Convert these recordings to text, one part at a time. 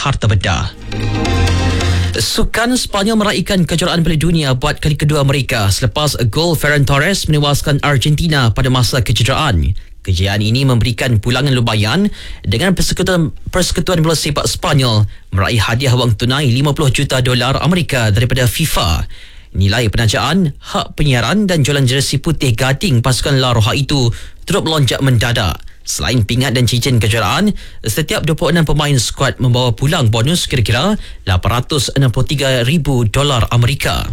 harta benda. Sukan Sepanyol meraihkan kejuaraan Piala Dunia buat kali kedua mereka selepas gol Ferran Torres menewaskan Argentina pada masa kecederaan. Kejayaan ini memberikan pulangan lumayan dengan Persekutuan Bola Sepak Sepanyol meraih hadiah wang tunai $50 juta Amerika daripada FIFA. Nilai penajaan, hak penyiaran dan jualan jersey putih gading pasukan La Roja itu turut melonjak mendadak. Selain pingat dan cincin kejuaraan, setiap 26 pemain skuad membawa pulang bonus kira-kira $863,000 Amerika.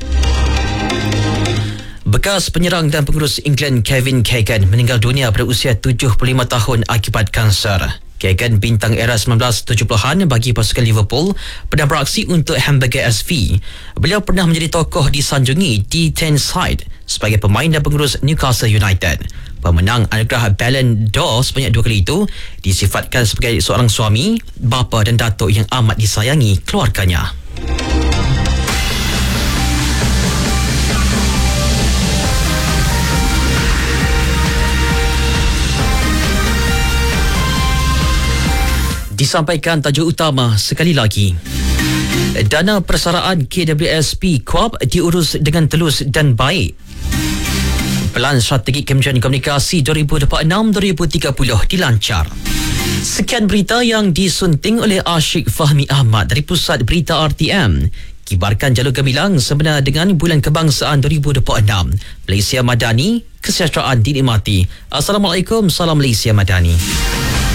Bekas penyerang dan pengurus England Kevin Keegan meninggal dunia pada usia 75 tahun akibat kanser. Keegan, bintang era 1970-an bagi pasukan Liverpool, pernah beraksi untuk Hamburger SV. Beliau pernah menjadi tokoh disanjungi di Tyneside sebagai pemain dan pengurus Newcastle United. Pemenang anugerah Ballon d'Or sebanyak 2 kali itu disifatkan sebagai seorang suami, bapa dan datuk yang amat disayangi keluarganya. Disampaikan tajuk utama sekali lagi. Dana persaraan KWSP Co-op diurus dengan telus dan baik. Pelan strategi Kementerian Komunikasi 2026-2030 dilancar. Sekian berita yang disunting oleh Ashik Fahmi Ahmad dari Pusat Berita RTM. Kibarkan jalur gemilang sebenar dengan Bulan Kebangsaan 2026. Malaysia Madani, kesejahteraan dinikmati. Assalamualaikum, salam Malaysia Madani.